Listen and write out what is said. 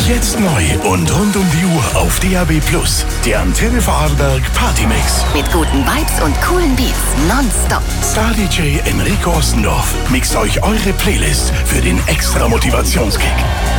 Jetzt neu und rund um die Uhr auf DAB+. Der Antenne Vorarlberg Partymix. Mit guten Vibes und coolen Beats nonstop. Star DJ Enrico Ostendorf mixt euch eure Playlist für den extra Motivationskick.